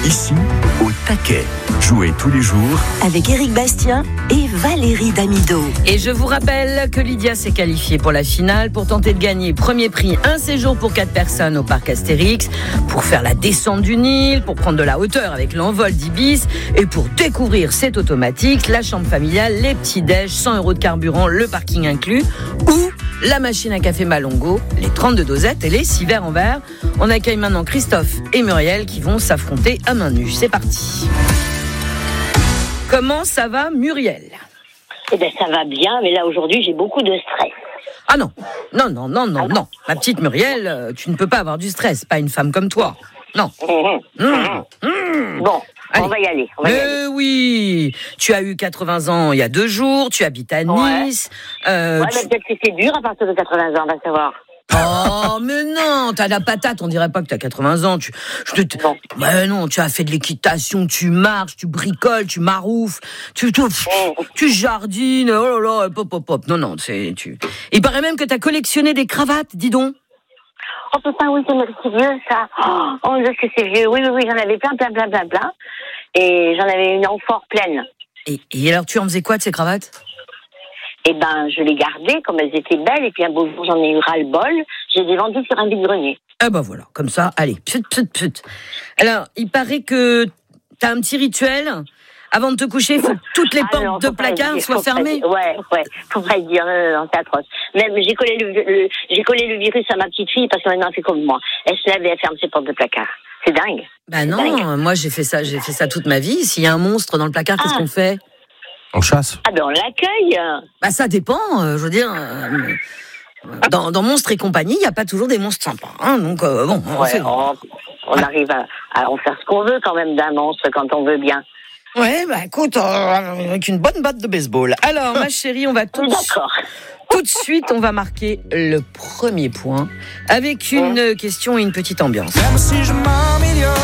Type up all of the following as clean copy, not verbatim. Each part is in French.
Ici, au taquet. Jouez tous les jours avec Éric Bastien et Valérie Damido. Et je vous rappelle que Lydia s'est qualifiée pour la finale pour tenter de gagner premier prix, un séjour pour 4 personnes au parc Astérix, pour faire la descente du Nil, pour prendre de la hauteur avec l'envol d'Ibis et pour découvrir cet automatique, la chambre familiale, les petits déj, 100 € de carburant, le parking inclus, ou la machine à café Malongo, les 32 dosettes et les 6 verres en verre. On accueille maintenant Christophe et Muriel qui vont s'affronter à main nue. C'est parti. Comment ça va, Muriel ? Eh bien, ça va bien, mais là, aujourd'hui, j'ai beaucoup de stress. Ah non. Ma petite Muriel, tu ne peux pas avoir du stress, pas une femme comme toi. Non. Bon, allez. On va y aller. Oui, tu as eu 80 ans il y a 2 jours, tu habites à Nice. Mais peut-être que c'est dur à partir de 80 ans, on va savoir. Oh, mais non, t'as la patate, on dirait pas que t'as 80 ans. Non, tu as fait de l'équitation, tu marches, tu bricoles, tu maroufles, tu jardines, oh là là, pop. Non, Il paraît même que t'as collectionné des cravates, dis donc. Oh putain, oui, c'est vieux, ça. Oh, je sais que c'est vieux. Oui, j'en avais plein. Et j'en avais une amphore pleine. Et alors, tu en faisais quoi de ces cravates ? Eh ben, je les gardais comme elles étaient belles, et puis un beau jour, j'en ai eu ras-le-bol. Je les ai vendues sur un vide-grenier. Ah bah voilà, comme ça, allez, put. Alors, il paraît que t'as un petit rituel. Avant de te coucher, il faut que toutes les portes de placard soient fermées. Ouais, faut pas le dire, non, c'est atroce. Même, j'ai collé le virus à ma petite fille, parce que maintenant, elle fait comme moi. Elle se lève et elle ferme ses portes de placard. C'est dingue. Bah non, dingue. Moi, j'ai fait ça toute ma vie. S'il y a un monstre dans le placard, qu'est-ce qu'on fait ? On chasse. Ah ben on l'accueille. Bah ça dépend, je veux dire. Dans Monstres et compagnie, il n'y a pas toujours des monstres sympas. Hein, donc bon, on arrive à en faire ce qu'on veut quand même d'un monstre quand on veut bien. Ouais, bah écoute, avec une bonne batte de baseball. Alors ma chérie, on va tout de suite, on va marquer le premier point avec une question et une petite ambiance. Même si je m'améliore.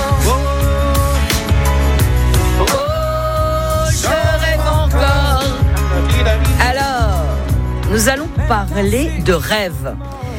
Alors, nous allons parler de rêve.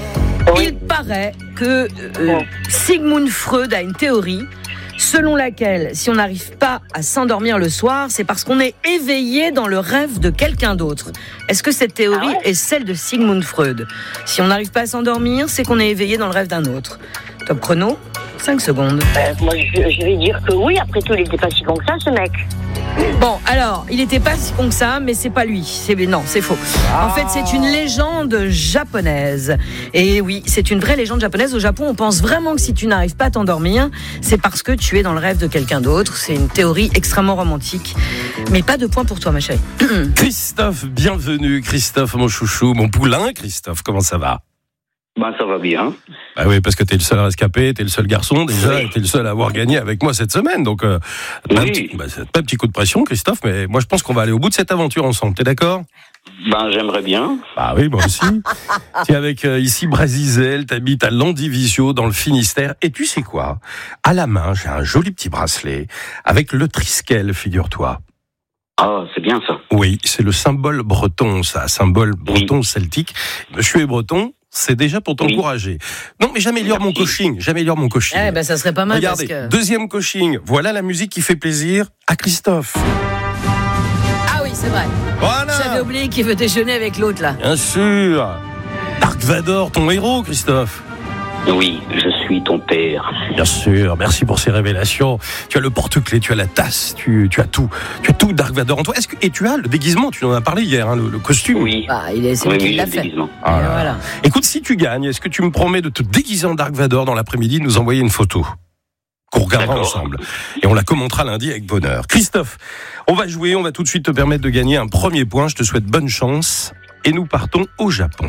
Il paraît que Sigmund Freud a une théorie selon laquelle, si on n'arrive pas à s'endormir le soir, c'est parce qu'on est éveillé dans le rêve de quelqu'un d'autre. Est-ce que cette théorie est celle de Sigmund Freud ? Si on n'arrive pas à s'endormir, c'est qu'on est éveillé dans le rêve d'un autre. Top chrono, 5 secondes. Moi, je vais dire que oui, après tout, il n'était pas si con que ça, ce mec. Bon, alors, il n'était pas si con que ça, mais c'est pas lui. C'est faux. En fait, c'est une légende japonaise. Et oui, c'est une vraie légende japonaise. Au Japon, on pense vraiment que si tu n'arrives pas à t'endormir, c'est parce que tu es dans le rêve de quelqu'un d'autre. C'est une théorie extrêmement romantique. Mais pas de point pour toi, ma chérie. Christophe, bienvenue. Christophe, mon chouchou, mon poulain. Christophe, comment ça va ? Ben, ça va bien. Bah oui, parce que t'es le seul rescapé, t'es le seul garçon déjà, et t'es le seul à avoir gagné avec moi cette semaine. Donc, c'est pas un petit coup de pression, Christophe, mais moi je pense qu'on va aller au bout de cette aventure ensemble. T'es d'accord ? Ben, j'aimerais bien. Bah oui, moi aussi. Tu es avec ici Brasizel, t'habites à Landivisiau dans le Finistère. Et tu sais quoi ? À la main, j'ai un joli petit bracelet avec le Triskel, figure-toi. Ah, c'est bien ça. Oui, c'est le symbole breton, ça, symbole breton celtique. Monsieur est breton. C'est déjà pour t'encourager. Non, mais j'améliore mon coaching. Eh ben, ça serait pas mal. Regardez, parce que... deuxième coaching. Voilà la musique qui fait plaisir à Christophe. Ah oui, c'est vrai. Voilà. J'avais oublié qu'il veut déjeuner avec l'autre, là. Bien sûr. Dark Vador, ton héros, Christophe. Oui, je suis ton père. Bien sûr, merci pour ces révélations. Tu as le porte-clés, tu as la tasse, tu as tout. Tu as tout Dark Vador en toi. Et tu as le déguisement, tu en as parlé hier, hein, le costume. Oui. C'est lui qui l'a fait. Voilà. Écoute, si tu gagnes, est-ce que tu me promets de te déguiser en Dark Vador dans l'après-midi, de nous envoyer une photo qu'on regardera ensemble. Et on la commentera lundi avec bonheur. Christophe, on va jouer, on va tout de suite te permettre de gagner un premier point. Je te souhaite bonne chance. Et nous partons au Japon.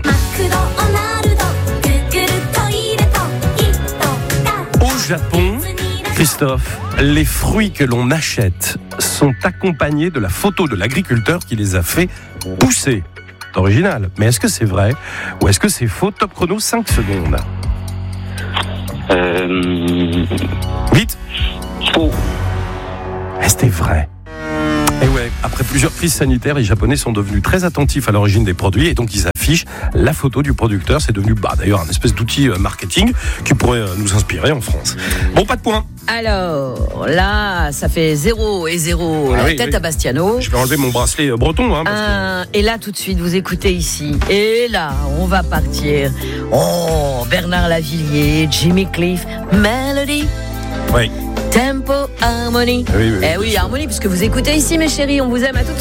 Au Japon, Christophe, les fruits que l'on achète sont accompagnés de la photo de l'agriculteur qui les a fait pousser. C'est original, mais est-ce que c'est vrai ou est-ce que c'est faux ? Top chrono, 5 secondes. Vite. Faux. C'était vrai. Et ouais, après plusieurs crises sanitaires, les Japonais sont devenus très attentifs à l'origine des produits et donc ils affiche la photo du producteur. C'est devenu d'ailleurs un espèce d'outil marketing qui pourrait nous inspirer en France. Bon, pas de points. Alors, là, ça fait 0 et 0. La tête à Bastiano. Je vais enlever mon bracelet breton. Et là, tout de suite, vous écoutez ici. Et là, on va partir. Oh, Bernard Lavillier, Jimmy Cliff, Melody. Oui. Tempo, harmonie. Oui, harmonie, puisque vous écoutez ici, mes chéris. On vous aime, à tout de suite.